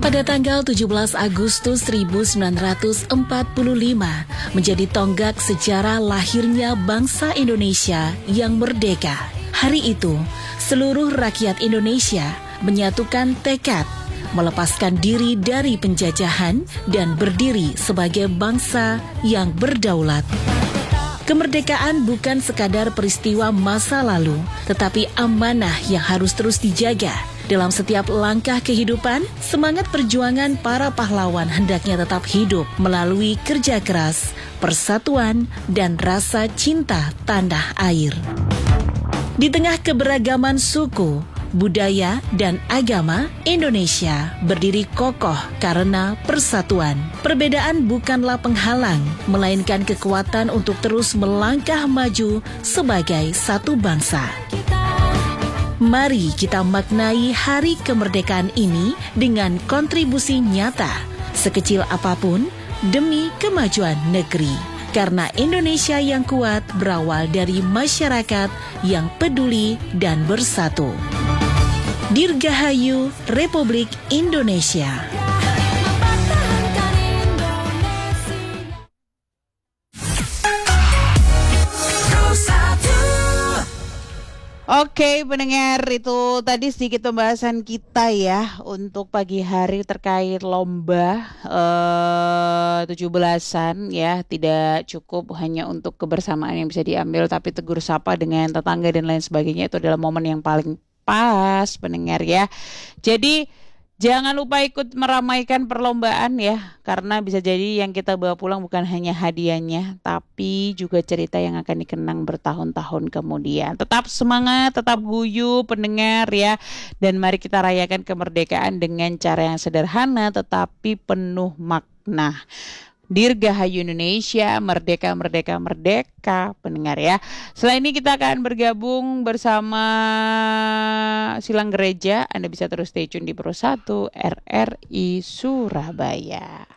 Pada tanggal 17 Agustus 1945 menjadi tonggak sejarah lahirnya bangsa Indonesia yang merdeka. Hari itu, seluruh rakyat Indonesia menyatukan tekad melepaskan diri dari penjajahan dan berdiri sebagai bangsa yang berdaulat. Kemerdekaan bukan sekadar peristiwa masa lalu, tetapi amanah yang harus terus dijaga. Dalam setiap langkah kehidupan, semangat perjuangan para pahlawan hendaknya tetap hidup melalui kerja keras, persatuan, dan rasa cinta tanah air. Di tengah keberagaman suku, budaya, dan agama, Indonesia berdiri kokoh karena persatuan. Perbedaan bukanlah penghalang, melainkan kekuatan untuk terus melangkah maju sebagai satu bangsa. Mari kita maknai hari kemerdekaan ini dengan kontribusi nyata, sekecil apapun, demi kemajuan negeri. Karena Indonesia yang kuat berawal dari masyarakat yang peduli dan bersatu. Dirgahayu Republik Indonesia. Oke, pendengar, itu tadi sedikit pembahasan kita ya untuk pagi hari terkait lomba 17-an ya. Tidak cukup hanya untuk kebersamaan yang bisa diambil, tapi tegur sapa dengan tetangga dan lain sebagainya. Itu adalah momen yang paling pas, pendengar ya. Jadi jangan lupa ikut meramaikan perlombaan ya, karena bisa jadi yang kita bawa pulang bukan hanya hadiahnya, tapi juga cerita yang akan dikenang bertahun-tahun kemudian. Tetap semangat, tetap guyup pendengar ya, dan mari kita rayakan kemerdekaan dengan cara yang sederhana tetapi penuh makna. Dirgahayu Indonesia, merdeka, merdeka, merdeka, pendengar ya. Selain ini kita akan bergabung bersama Silang Gereja. Anda bisa terus stay tune di Pro 1 RRI Surabaya.